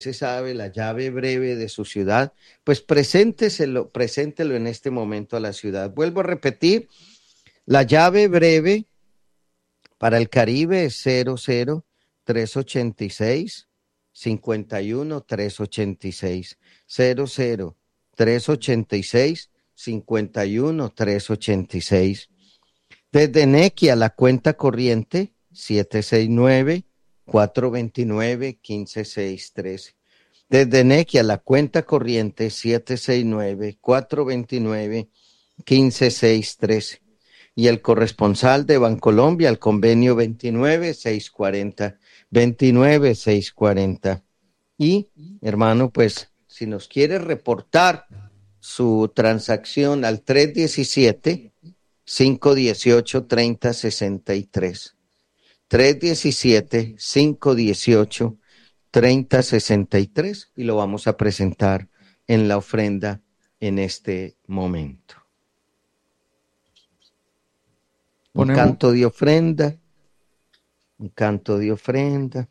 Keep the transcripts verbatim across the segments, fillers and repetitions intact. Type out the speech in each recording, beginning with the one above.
se sabe la llave breve de su ciudad, pues presénteselo, preséntelo en este momento a la ciudad. Vuelvo a repetir, la llave breve para el Caribe es cero cero tres ochenta y seis cincuenta y uno tres ochenta y seis cero cero tres ochenta y seis cincuenta y uno tres ochenta y seis. Desde Nequia la cuenta corriente siete seis nueve cuatro dos nueve uno cinco seis tres. Desde Nequia la cuenta corriente siete seis nueve cuatro dos nueve uno cinco seis tres. Y el corresponsal de Bancolombia, el convenio veintinueve seiscientos cuarenta, veintinueve seiscientos cuarenta. Y, hermano, pues, si nos quiere reportar su transacción al tres diecisiete, cinco dieciocho, treinta sesenta y tres. tres diecisiete, cinco dieciocho, treinta sesenta y tres, y lo vamos a presentar en la ofrenda en este momento. Un Ponemos, canto de ofrenda, un canto de ofrenda.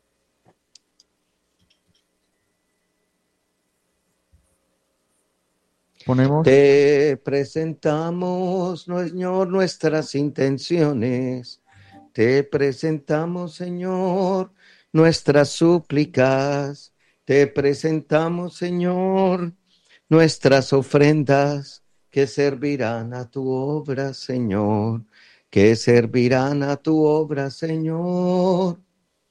ponemos, Te presentamos, Señor, nuestras intenciones. Te presentamos, Señor, nuestras súplicas. Te presentamos, Señor, nuestras ofrendas que servirán a tu obra, Señor, que servirán a tu obra, Señor.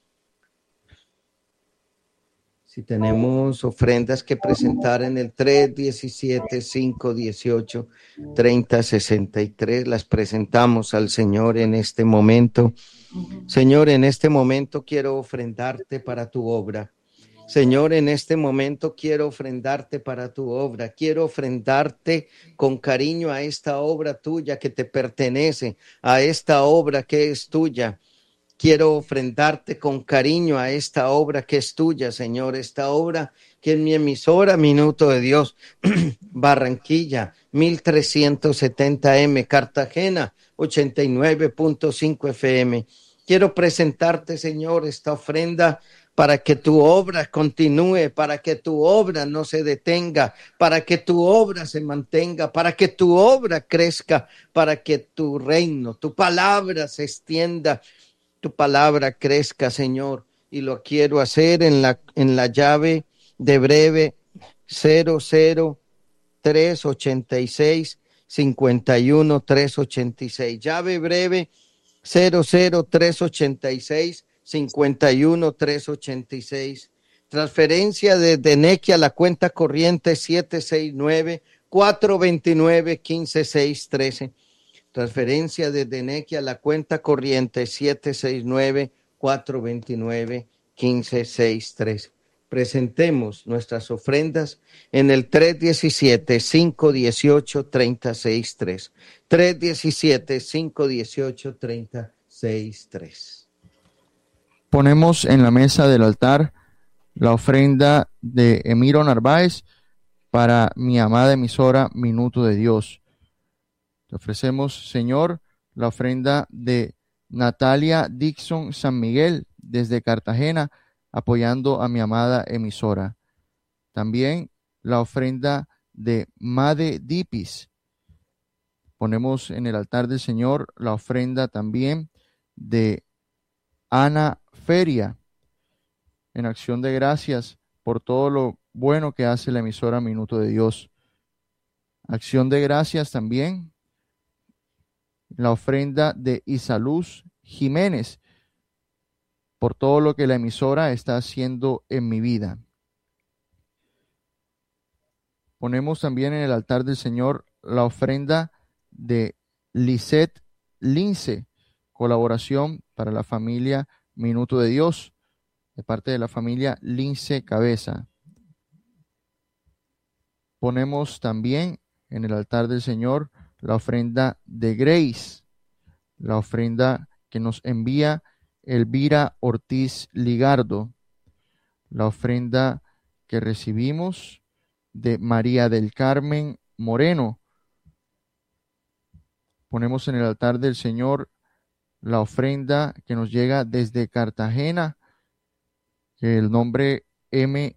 Si tenemos ofrendas que presentar en el tres diecisiete, cinco dieciocho, treinta sesenta y tres, las presentamos al Señor en este momento. Señor, en este momento quiero ofrendarte para tu obra. Señor, en este momento quiero ofrendarte para tu obra. Quiero ofrendarte con cariño a esta obra tuya que te pertenece, a esta obra que es tuya. Quiero ofrendarte con cariño a esta obra que es tuya, Señor, esta obra que es mi emisora, Minuto de Dios, Barranquilla, mil trescientos setenta eme, Cartagena, ochenta y nueve punto cinco efe eme. Quiero presentarte, Señor, esta ofrenda para que tu obra continúe, para que tu obra no se detenga, para que tu obra se mantenga, para que tu obra crezca, para que tu reino, tu palabra se extienda, tu palabra crezca, Señor, y lo quiero hacer en la, en la llave de breve cero cero tres ochenta y seis cincuenta y uno tres ochenta y seis. Llave breve cero cero tres ochenta y seis cincuenta y uno tres ochenta y seis. Transferencia desde Nequia a la cuenta corriente siete seis nueve cuatro dos nueve uno cinco seis tres. Transferencia desde Nequia a la cuenta corriente siete seis nueve cuatro dos nueve uno cinco seis tres. Presentemos nuestras ofrendas en el tres diecisiete, cinco dieciocho, treinta sesenta y tres. tres diecisiete, cinco dieciocho, treinta sesenta y tres. ponemos en la mesa del altar la ofrenda de Emiro Narváez para mi amada emisora Minuto de Dios. Te ofrecemos, Señor, la ofrenda de Natalia Dixon San Miguel desde Cartagena, apoyando a mi amada emisora. También la ofrenda de Made Dipis. Ponemos en el altar del Señor la ofrenda también de Ana Feria, en acción de gracias por todo lo bueno que hace la emisora Minuto de Dios. Acción de gracias también la ofrenda de Isaluz Jiménez por todo lo que la emisora está haciendo en mi vida. Ponemos también en el altar del Señor la ofrenda de Lisette Lince, colaboración para la familia Minuto de Dios, de parte de la familia Lince Cabeza. Ponemos también en el altar del Señor la ofrenda de Grace, la ofrenda que nos envía Elvira Ortiz Ligardo, la ofrenda que recibimos de María del Carmen Moreno. Ponemos en el altar del Señor la ofrenda que nos llega desde Cartagena, que el nombre M